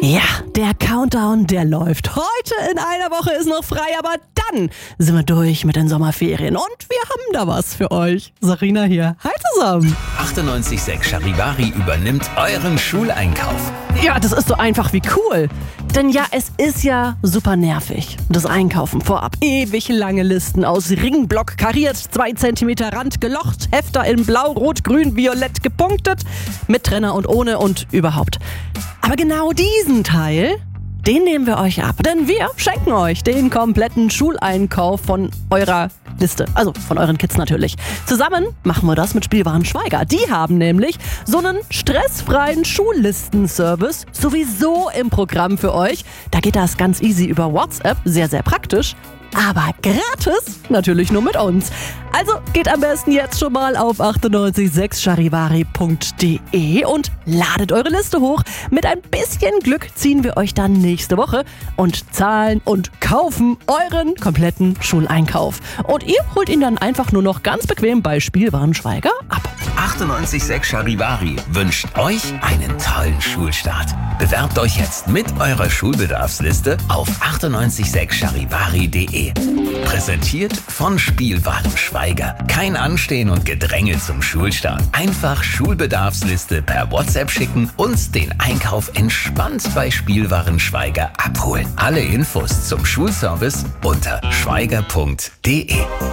Ja, der Countdown, der läuft. Heute in einer Woche ist noch frei, aber dann sind wir durch mit den Sommerferien. Und wir haben da was für euch. Sarina hier. Hi zusammen. 98.6 Charivari übernimmt euren Schuleinkauf. Ja, das ist so einfach wie cool. Denn ja, es ist ja super nervig. Das Einkaufen vorab. Ewig lange Listen aus Ringblock kariert, 2 cm Rand gelocht, Hefter in Blau, Rot, Grün, Violett gepunktet, mit Trenner und ohne und überhaupt. Aber genau diesen Teil, den nehmen wir euch ab. Denn wir schenken euch den kompletten Schuleinkauf von eurer Liste. Also von euren Kids natürlich. Zusammen machen wir das mit Spielwaren Schweiger. Die haben nämlich so einen stressfreien Schullistenservice sowieso im Programm für euch. Da geht das ganz easy über WhatsApp. Sehr, sehr praktisch. Aber gratis natürlich nur mit uns. Also geht am besten jetzt schon mal auf 986charivari.de und ladet eure Liste hoch. Mit ein bisschen Glück ziehen wir euch dann nächste Woche und zahlen und kaufen euren kompletten Schuleinkauf. Und ihr holt ihn dann einfach nur noch ganz bequem bei Spielwaren Schweiger ab. 98.6 Charivari wünscht euch einen tollen Schulstart. Bewerbt euch jetzt mit eurer Schulbedarfsliste auf 986charivari.de. Präsentiert von Spielwaren Schweiger. Kein Anstehen und Gedränge zum Schulstart. Einfach Schulbedarfsliste per WhatsApp schicken und den Einkauf entspannt bei Spielwaren Schweiger abholen. Alle Infos zum Schulservice unter schweiger.de.